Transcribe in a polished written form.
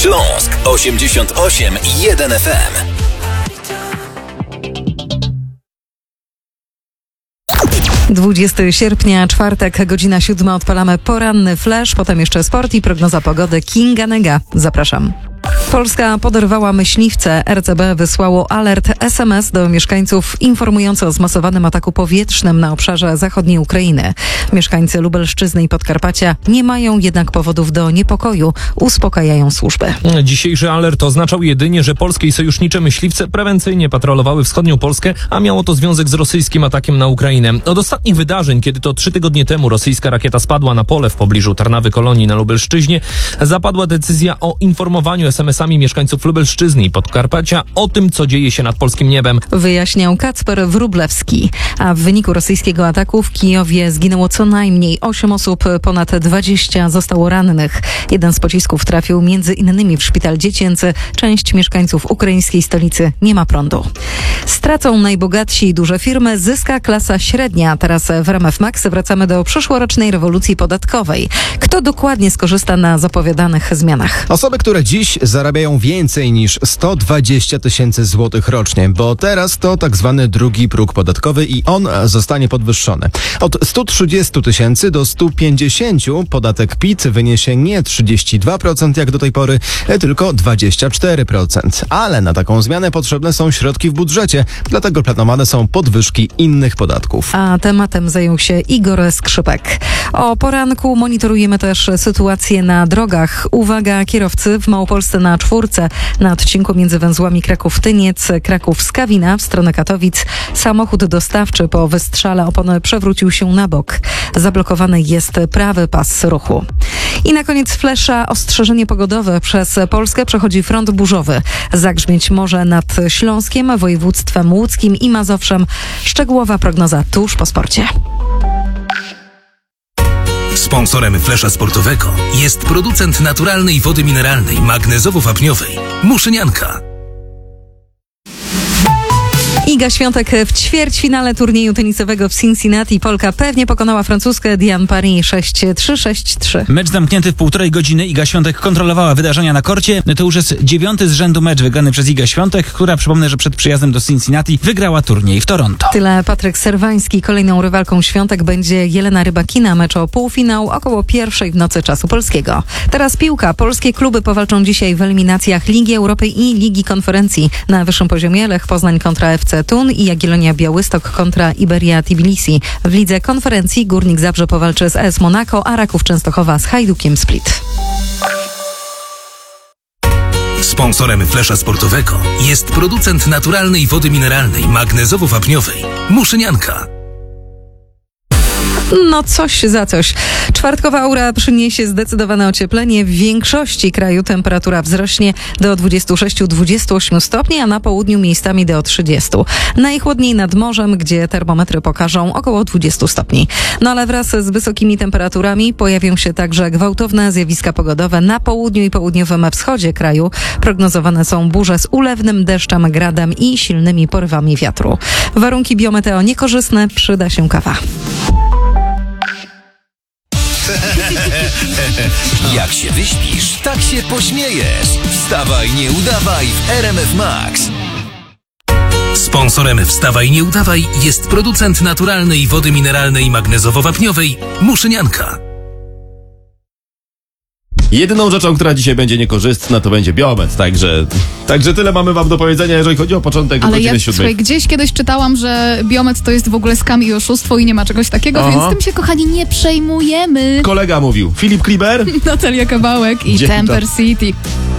Śląsk 88,1 FM. 20 sierpnia, czwartek, godzina 7. Odpalamy poranny flash, potem jeszcze sport i prognoza pogody. Kinga Nega. Zapraszam. Polska poderwała myśliwce. RCB wysłało alert SMS do mieszkańców informujący o zmasowanym ataku powietrznym na obszarze zachodniej Ukrainy. Mieszkańcy Lubelszczyzny i Podkarpacia nie mają jednak powodów do niepokoju. Uspokajają służby. Dzisiejszy alert oznaczał jedynie, że polskie i sojusznicze myśliwce prewencyjnie patrolowały wschodnią Polskę, a miało to związek z rosyjskim atakiem na Ukrainę. Od ostatnich wydarzeń, kiedy to 3 tygodnie temu rosyjska rakieta spadła na pole w pobliżu Tarnawy Kolonii na Lubelszczyźnie, zapadła decyzja o informowaniu SMS-ami mieszkańców Lubelszczyzny i Podkarpacia o tym, co dzieje się nad polskim niebem. Wyjaśniał Kacper Wróblewski. A w wyniku rosyjskiego ataku w Kijowie zginęło co najmniej 8 osób, ponad 20 zostało rannych. Jeden z pocisków trafił między innymi w szpital dziecięcy. Część mieszkańców ukraińskiej stolicy nie ma prądu. Stracą najbogatsi i duże firmy, zyska klasa średnia. Teraz w RMF Max wracamy do przyszłorocznej rewolucji podatkowej. Kto dokładnie skorzysta na zapowiadanych zmianach? Osoby, które dziś zarabiają więcej niż 120 tysięcy złotych rocznie, bo teraz to tak zwany drugi próg podatkowy i on zostanie podwyższony. Od 130 tysięcy do 150 podatek PIT wyniesie nie 32% jak do tej pory, tylko 24%. Ale na taką zmianę potrzebne są środki w budżecie, dlatego planowane są podwyżki innych podatków. A tematem zajął się Igor Skrzypek. O poranku monitorujemy też sytuację na drogach. Uwaga, kierowcy w Małopolsce na 4 na odcinku między węzłami Kraków-Tyniec, Kraków-Skawina w stronę Katowic. Samochód dostawczy po wystrzale opony przewrócił się na bok. Zablokowany jest prawy pas ruchu. I na koniec flesza ostrzeżenie pogodowe. Przez Polskę przechodzi front burzowy. Zagrzmieć może nad Śląskiem, województwem łódzkim i Mazowszem. Szczegółowa prognoza tuż po sporcie. Sponsorem flesza sportowego jest producent naturalnej wody mineralnej magnezowo-wapniowej Muszynianka. Iga Świątek w ćwierćfinale turnieju tenisowego w Cincinnati. Polka pewnie pokonała Francuzkę Diane Paris 6-3, 6-3. Mecz zamknięty w 1,5 godziny. Iga Świątek kontrolowała wydarzenia na korcie. To już jest 9. z rzędu mecz wygrany przez Igę Świątek, która, przypomnę, że przed przyjazdem do Cincinnati wygrała turniej w Toronto. Tyle Patryk Serwański. Kolejną rywalką Świątek będzie Jelena Rybakina. Mecz o półfinał około 1:00 w nocy czasu polskiego. Teraz piłka. Polskie kluby powalczą dzisiaj w eliminacjach Ligi Europy i Ligi Konferencji. Na wyższym poziomie Lech Poznań kontra FC Thun i Jagiellonia Białystok kontra Iberia Tbilisi. W Lidze Konferencji Górnik Zabrze powalczy z AS Monaco, a Raków Częstochowa z Hajdukiem Split. Sponsorem flesza sportowego jest producent naturalnej wody mineralnej magnezowo-wapniowej Muszynianka. No coś za coś. Czwartkowa aura przyniesie zdecydowane ocieplenie. W większości kraju temperatura wzrośnie do 26-28 stopni, a na południu miejscami do 30. Najchłodniej nad morzem, gdzie termometry pokażą około 20 stopni. No ale wraz z wysokimi temperaturami pojawią się także gwałtowne zjawiska pogodowe na południu i południowym wschodzie kraju. Prognozowane są burze z ulewnym deszczem, gradem i silnymi porywami wiatru. Warunki biometeo niekorzystne, przyda się kawa. Jak się wyśpisz, tak się pośmiejesz. Wstawaj, nie udawaj w RMF Max. Sponsorem Wstawaj, nie udawaj jest producent naturalnej wody mineralnej magnezowo-wapniowej Muszynianka. Jedyną rzeczą, która dzisiaj będzie niekorzystna, to będzie biomet, także tyle mamy wam do powiedzenia, jeżeli chodzi o początek ale godziny 7. Słuchaj, gdzieś kiedyś czytałam, że biomet to jest w ogóle skam i oszustwo i nie ma czegoś takiego, więc tym się, kochani, nie przejmujemy. Kolega mówił, Filip Kliber, Natalia Kawałek i Dzień Temper City.